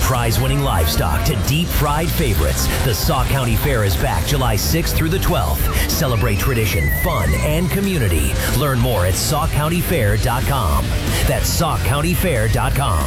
prize-winning livestock to deep-fried favorites, the Sauk County Fair is back July 6th through the 12th. Celebrate tradition, fun, and community. Learn more at SaukCountyFair.com. That's SaukCountyFair.com.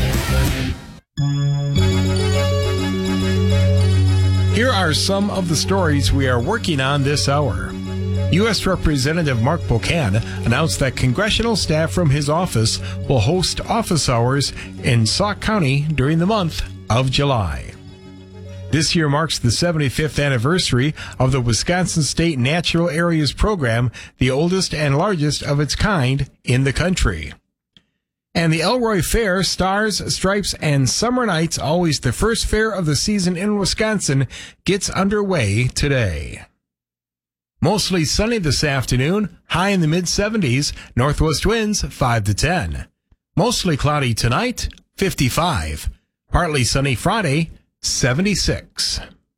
Here are some of the stories we are working on this hour. U.S. Representative Mark Pocan announced that congressional staff from his office will host office hours in Sauk County during the month of July. This year marks the 75th anniversary of the Wisconsin State Natural Areas Program, the oldest and largest of its kind in the country. And the Elroy Fair, Stars, Stripes, and Summer Nights, always the first fair of the season in Wisconsin, gets underway today. Mostly sunny this afternoon, high in the mid-70s, northwest winds 5 to 10. Mostly cloudy tonight, 55. Partly sunny Friday, 76.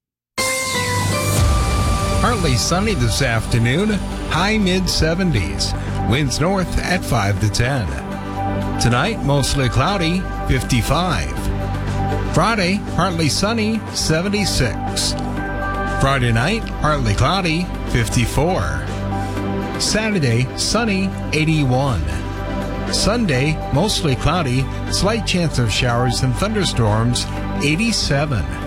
Partly sunny this afternoon, high mid-70s. Winds north at 5 to 10. Tonight, mostly cloudy, 55. Friday, partly sunny, 76. Friday night, partly cloudy, 54. Saturday, sunny, 81. Sunday, mostly cloudy, slight chance of showers and thunderstorms, 87.